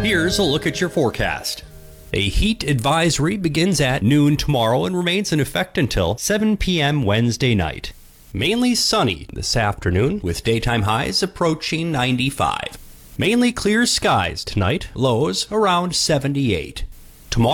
Here's a look at your forecast. A heat advisory begins at noon tomorrow and remains in effect until 7 p.m. Wednesday night. Mainly sunny this afternoon with daytime highs approaching 95. Mainly clear skies tonight, lows around 78.